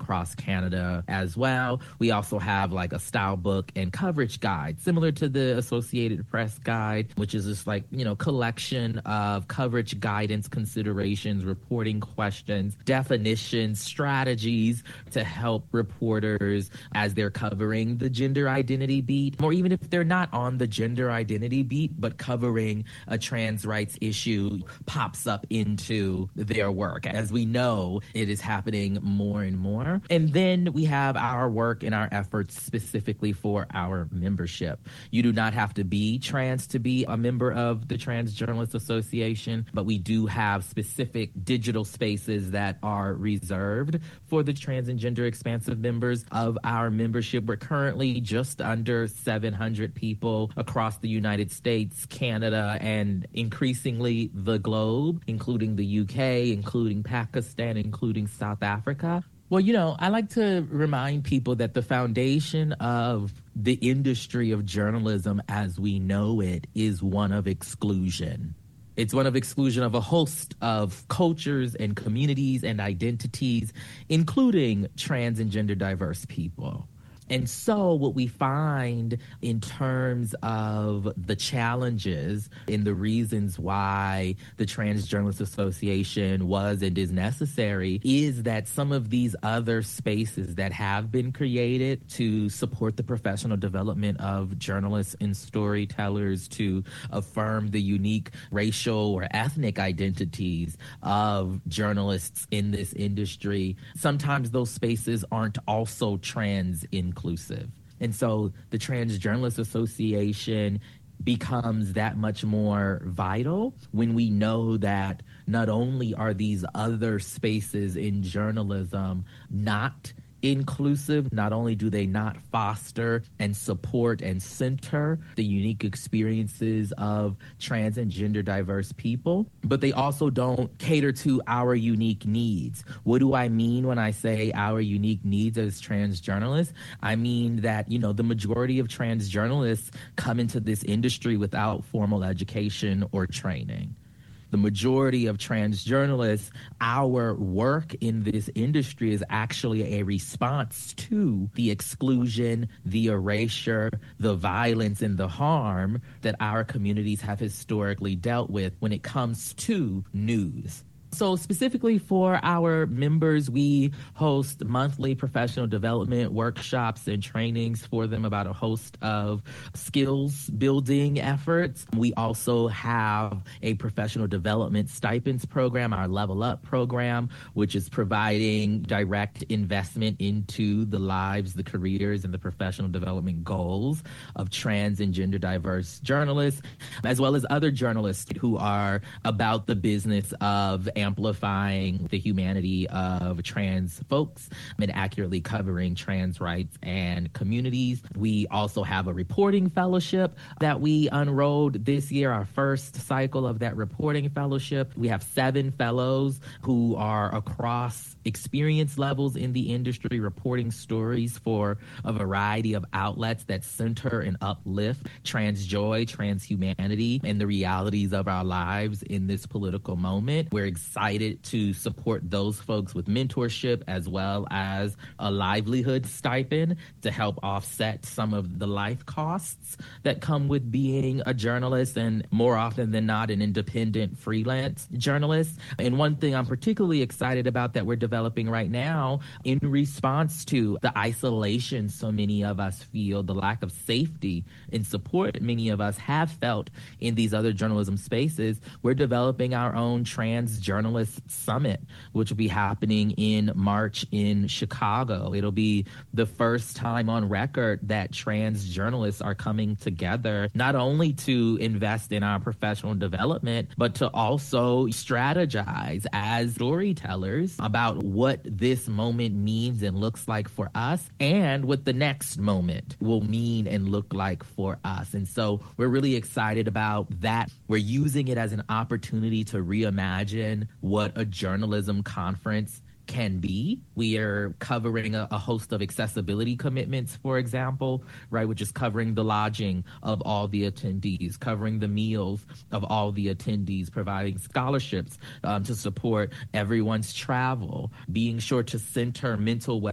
across Canada as well. We also have like a style book and coverage guide, similar to the Associated Press guide, which is just like, collection of coverage guidance considerations, reporting questions, definitions, strategies to help reporters as they're covering the gender identity beat, or even if they're not on the gender identity beat, but covering a trans rights issue pops up into their work. As we know, it is happening more and more. And then we have our work and our efforts specifically for our membership. You do not have to be trans to be a member of the Trans Journalists Association, but we do have specific digital spaces that are reserved for the trans and gender expansive members of our membership. We're currently just under 700 people across the United States, Canada, and increasingly the globe, including the UK, including Pakistan, including South Africa. Well, I like to remind people that the foundation of the industry of journalism as we know it is one of exclusion. It's one of exclusion of a host of cultures and communities and identities, including trans and gender diverse people. And so what we find in terms of the challenges and the reasons why the Trans Journalists Association was and is necessary is that some of these other spaces that have been created to support the professional development of journalists and storytellers, to affirm the unique racial or ethnic identities of journalists in this industry, sometimes those spaces aren't also trans inclusive. And so the Trans Journalists Association becomes that much more vital when we know that not only are these other spaces in journalism not inclusive, not only do they not foster and support and center the unique experiences of trans and gender diverse people, but they also don't cater to our unique needs. What do I mean when I say our unique needs as trans journalists? I mean that, the majority of trans journalists come into this industry without formal education or training. The majority of trans journalists, our work in this industry is actually a response to the exclusion, the erasure, the violence, and the harm that our communities have historically dealt with when it comes to news. So specifically for our members, we host monthly professional development workshops and trainings for them about a host of skills building efforts. We also have a professional development stipends program, our Level Up program, which is providing direct investment into the lives, the careers, and the professional development goals of trans and gender diverse journalists, as well as other journalists who are about the business of amplifying the humanity of trans folks and accurately covering trans rights and communities. We also have a reporting fellowship that we unrolled this year, our first cycle of that reporting fellowship. We have 7 fellows who are across experience levels in the industry, reporting stories for a variety of outlets that center and uplift trans joy, trans humanity, and the realities of our lives in this political moment. We're excited to support those folks with mentorship as well as a livelihood stipend to help offset some of the life costs that come with being a journalist and more often than not an independent freelance journalist. And one thing I'm particularly excited about that we're developing right now in response to the isolation so many of us feel, the lack of safety and support many of us have felt in these other journalism spaces, we're developing our own Trans Journalist Summit, which will be happening in March in Chicago. It'll be the first time on record that trans journalists are coming together, not only to invest in our professional development, but to also strategize as storytellers about what this moment means and looks like for us and what the next moment will mean and look like for us. And so we're really excited about that. We're using it as an opportunity to reimagine what a journalism conference can be. We are covering a host of accessibility commitments, for example, right, which is covering the lodging of all the attendees, covering the meals of all the attendees, providing scholarships to support everyone's travel, being sure to center mental